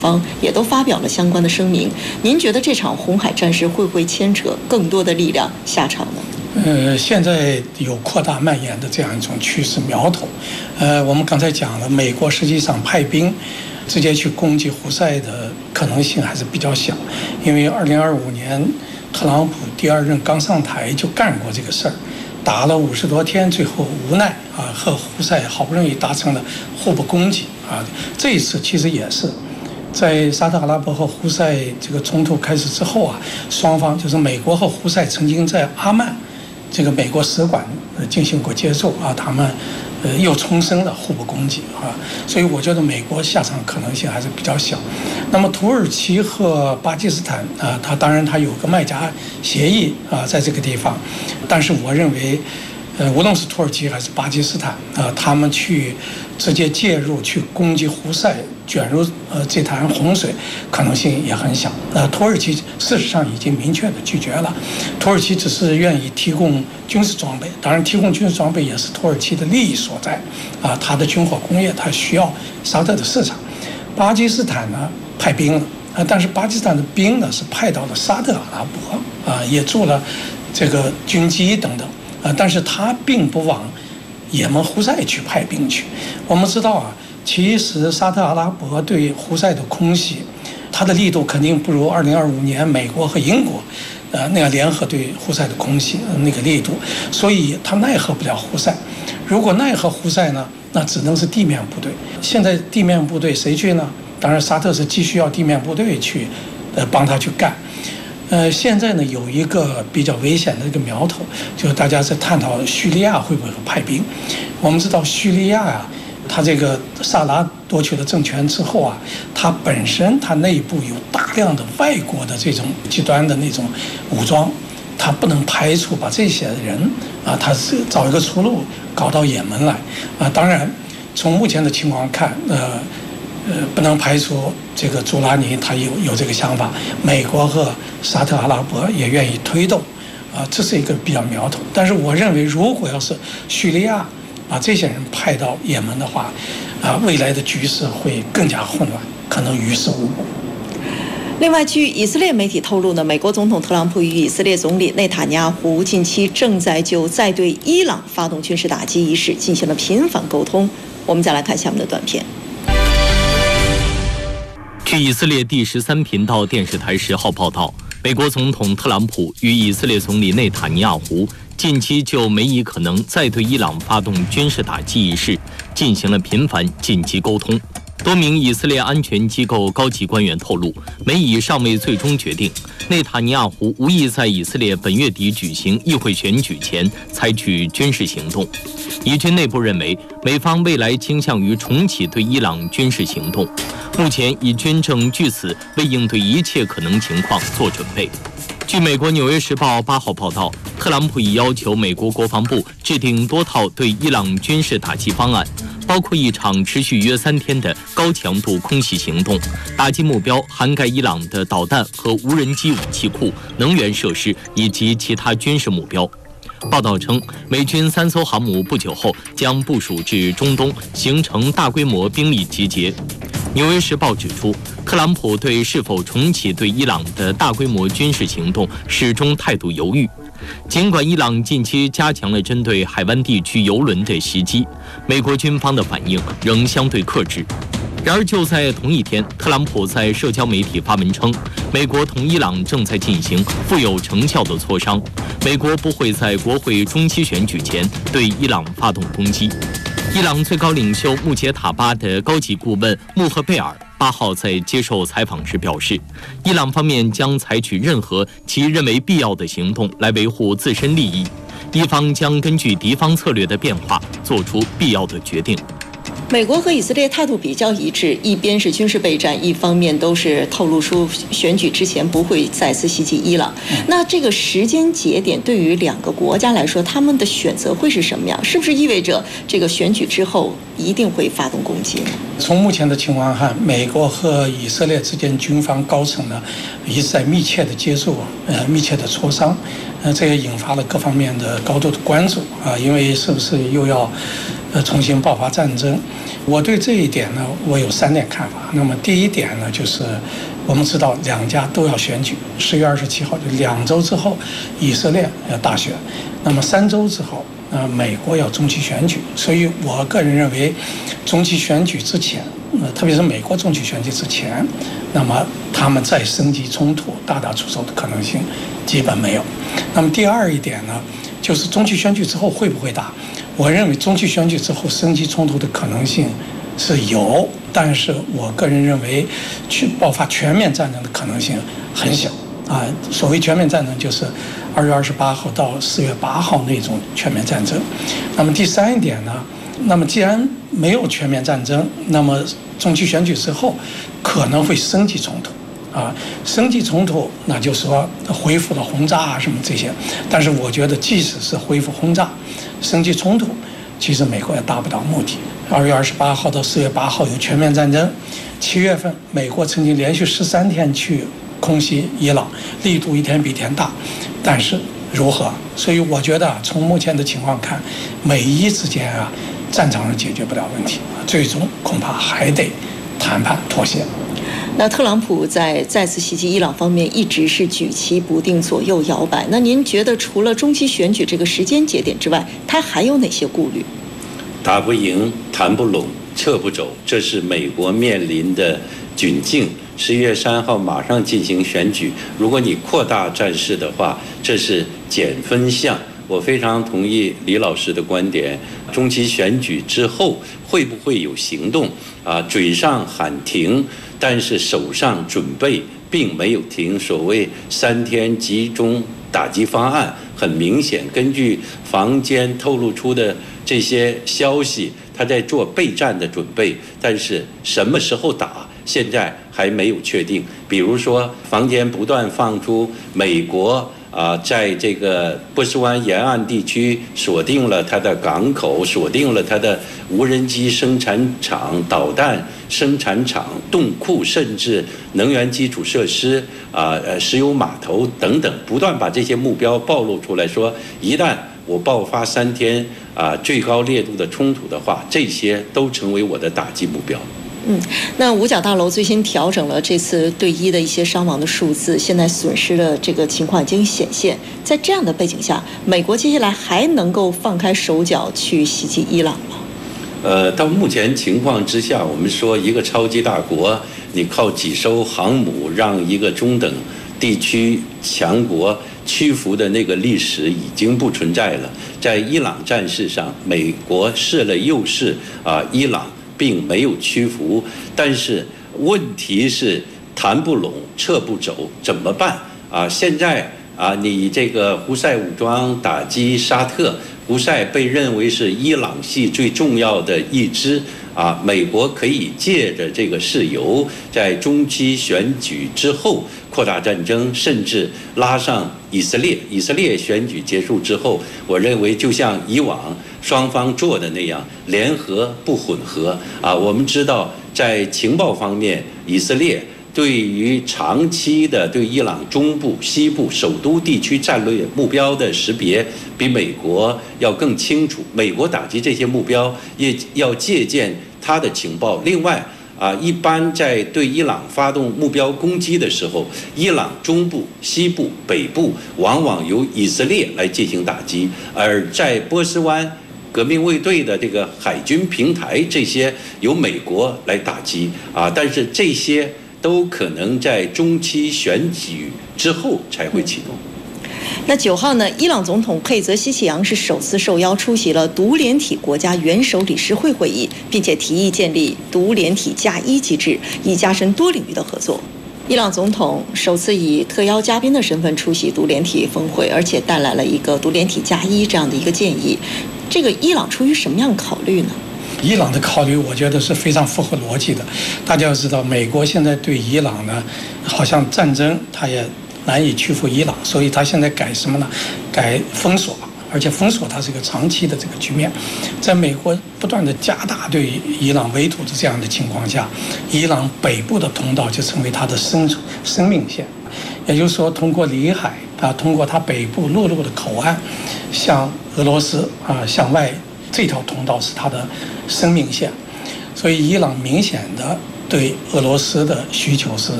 方也都发表了相关的声明。您觉得这场红海战事会不会牵扯更多的力量下场呢？ 现在有扩大蔓延的这样一种趋势苗头。我们刚才讲了，美国实际上派兵直接去攻击胡塞的可能性还是比较小，因为2025年特朗普第2任刚上台就干过这个事儿，打了50多天，最后无奈和胡塞好不容易达成了互不攻击这一次其实也是。在沙特阿拉伯和胡塞这个冲突开始之后双方就是美国和胡塞曾经在阿曼这个美国使馆进行过接触他们又重申了互不攻击所以我觉得美国下场可能性还是比较小。那么土耳其和巴基斯坦它当然它有个麦加协议在这个地方，但是我认为无论是土耳其还是巴基斯坦他们去直接介入去攻击胡塞，卷入这潭洪水可能性也很小。土耳其事实上已经明确的拒绝了，土耳其只是愿意提供军事装备，当然提供军事装备也是土耳其的利益所在它的军火工业它需要沙特的市场。巴基斯坦呢派兵了但是巴基斯坦的兵呢是派到了沙特阿拉伯也驻了这个军机等等但是他并不往也门胡塞去派兵去。我们知道其实沙特阿拉伯对胡塞的空袭，它的力度肯定不如2025年美国和英国那样联合对胡塞的空袭那个力度，所以它奈何不了胡塞。如果奈何胡塞呢，那只能是地面部队。现在地面部队谁去呢？当然沙特是继续要地面部队去帮他去干。现在呢有一个比较危险的一个苗头，就是大家在探讨叙利亚会不会派兵。我们知道叙利亚它这个萨拉夺取了政权之后它本身它内部有大量的外国的这种极端的那种武装，它不能排除把这些人它是找一个出路搞到也门来当然从目前的情况看不能排除这个朱拉尼他有这个想法，美国和沙特阿拉伯也愿意推动这是一个比较苗头。但是我认为如果要是叙利亚把这些人派到也门的话未来的局势会更加混乱，可能于事无补。 另外，据以色列媒体透露呢，美国总统特朗普与以色列总理内塔尼亚胡近期正在就再对伊朗发动军事打击一事进行了频繁沟通。我们再来看下面的短片。 据以色列第13频道电视台10号报道，美国总统特朗普与以色列总理内塔尼亚胡近期就美以可能再对伊朗发动军事打击一事进行了频繁紧急沟通。多名以色列安全机构高级官员透露，美以尚未最终决定，内塔尼亚胡无意在以色列本月底举行议会选举前采取军事行动。以军内部认为，美方未来倾向于重启对伊朗军事行动。目前，以军正据此为应对一切可能情况做准备。据美国《纽约时报》8号报道，特朗普已要求美国国防部制定多套对伊朗军事打击方案，包括一场持续约3天的高强度空袭行动，打击目标涵盖伊朗的导弹和无人机武器库、能源设施以及其他军事目标。报道称，美军3艘航母不久后将部署至中东，形成大规模兵力集结。《纽约时报》指出，特朗普对是否重启对伊朗的大规模军事行动始终态度犹豫。尽管伊朗近期加强了针对海湾地区油轮的袭击，美国军方的反应仍相对克制。然而，就在同一天，特朗普在社交媒体发文称，美国同伊朗正在进行富有成效的磋商，美国不会在国会中期选举前对伊朗发动攻击。伊朗最高领袖穆杰塔巴的高级顾问穆赫贝尔8号在接受采访时表示，伊朗方面将采取任何其认为必要的行动来维护自身利益，伊方将根据敌方策略的变化做出必要的决定。 美国和以色列态度比较一致，一边是军事备战，一方面都是透露出选举之前不会再次袭击伊朗。那这个时间节点对于2个国家来说，他们的选择会是什么样？是不是意味着这个选举之后一定会发动攻击呢？ 从目前的情况看，美国和以色列之间军方高层呢一直在密切的接触密切的磋商，这也引发了各方面的高度的关注因为是不是又要重新爆发战争。我对这一点呢，我有3点看法。那么第一点呢，就是我们知道两家都要选举，10月27号就2周之后，以色列要大选，那么3周之后，美国要中期选举。所以我个人认为，中期选举之前，特别是美国中期选举之前，那么他们再升级冲突、大打出手的可能性基本没有。那么第二一点呢，就是中期选举之后会不会打？我认为中期选举之后升级冲突的可能性是有，但是我个人认为去爆发全面战争的可能性很小啊。所谓全面战争，就是2月28号到4月8号那种全面战争。那么第三一点呢，那么既然没有全面战争，那么中期选举之后可能会升级冲突啊，升级冲突，那就是说恢复了轰炸啊什么这些。但是我觉得，即使是恢复轰炸，升级冲突，其实美国也达不到目的。2月28号到4月8号有全面战争，7月份美国曾经连续13天去空袭伊朗，力度一天比一天大，但是如何？所以我觉得从目前的情况看，美伊之间啊，战场上解决不了问题，最终恐怕还得谈判妥协。 那特朗普在再次袭击伊朗方面一直是举棋不定、左右摇摆。那您觉得除了中期选举这个时间节点之外，他还有哪些顾虑？ 打不赢、谈不拢、撤不走，这是美国面临的窘境。11月3号马上进行选举，如果你扩大战事的话，这是减分项。我非常同意李老师的观点，中期选举之后会不会有行动啊？嘴上喊停，但是手上准备并没有停。所谓3天集中打击方案，很明显，根据坊间透露出的这些消息，他在做备战的准备，但是什么时候打，现在还没有确定。比如说，坊间不断放出美国在这个波斯湾沿岸地区锁定了它的港口，锁定了它的无人机生产厂、导弹生产厂、洞库，甚至能源基础设施石油码头等等，不断把这些目标暴露出来，说一旦我爆发3天最高烈度的冲突的话，这些都成为我的打击目标。 那五角大楼最新调整了这次对伊的一些伤亡的数字，现在损失的这个情况已经显现。在这样的背景下，美国接下来还能够放开手脚去袭击伊朗吗？ 到目前情况之下，我们说一个超级大国，你靠几艘航母让一个中等地区强国屈服的那个历史已经不存在了。在伊朗战事上，美国试了又试伊朗并没有屈服，但是问题是谈不拢、撤不走，怎么办现在你这个胡塞武装打击沙特，胡塞被认为是伊朗系最重要的一支美国可以借着这个事由，在中期选举之后扩大战争，甚至拉上以色列。以色列选举结束之后，我认为就像以往双方做的那样，联合不混合我们知道，在情报方面，以色列对于长期的对伊朗中部、西部首都地区战略目标的识别，比美国要更清楚。美国打击这些目标也要借鉴它的情报。另外一般在对伊朗发动目标攻击的时候，伊朗中部、西部、北部往往由以色列来进行打击，而在波斯湾革命卫队的这个海军平台，这些由美国来打击但是这些都可能在中期选举之后才会启动。 那9号呢，伊朗总统佩泽希奇扬是首次受邀出席了独联体国家元首理事会会议，并且提议建立独联体+1机制，以加深多领域的合作。伊朗总统首次以特邀嘉宾的身份出席独联体峰会，而且带来了一个独联体+1这样的一个建议。这个伊朗出于什么样的考虑呢？ 伊朗的考虑，我觉得是非常符合逻辑的。大家要知道，美国现在对伊朗呢，好像战争它也难以屈服伊朗，所以他现在改什么呢？改封锁，而且封锁它是一个长期的这个局面。在美国不断的加大对伊朗围堵的这样的情况下，伊朗北部的通道就成为它的生命线，也就是说，通过里海通过它北部陆路的口岸，向俄罗斯向外这条通道是它的生命线，所以伊朗明显的对俄罗斯的需求是